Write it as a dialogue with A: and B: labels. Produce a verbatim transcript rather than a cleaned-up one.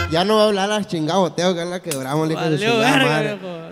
A: Ya no va a hablar las chingadas boteos que es la quebramos, le con su
B: Valió
A: chingada
B: verga,
A: madre.
B: viejo.